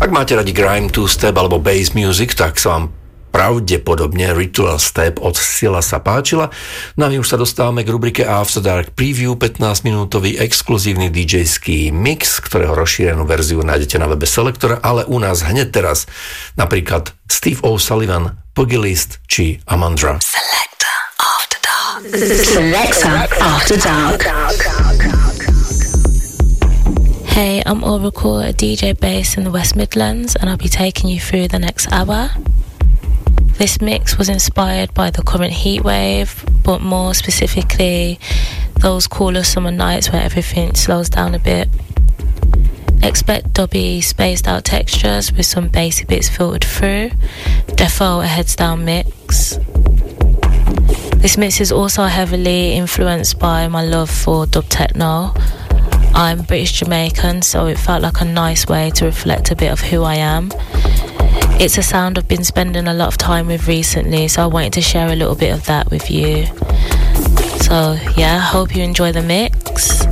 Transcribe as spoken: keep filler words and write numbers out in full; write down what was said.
Ak máte radi grime, two-step alebo bass music, tak sa vám pravdepodobne Ritual Step od Sila sa páčila. No a my už sa dostávame k rubrike After Dark Preview, pätnásťminútový exkluzívny DJský mix, ktorého rozšírenú verziu nájdete na webe Selektora, ale u nás hneď teraz napríklad Steve O'Sullivan, Puggy List či Amandra. Selector After Dark. Selector After Dark. Hey, I'm Oracle, a D J based in the West Midlands, and I'll be taking you through the next hour. This mix was inspired by the current heat wave, but more specifically those cooler summer nights where everything slows down a bit. Expect dubby, spaced out textures with some bassy bits filtered through. Defo a heads down mix. This mix is also heavily influenced by my love for dub techno. I'm British Jamaican, so it felt like a nice way to reflect a bit of who I am. It's a sound I've been spending a lot of time with recently, so I wanted to share a little bit of that with you. So yeah, hope you enjoy the mix.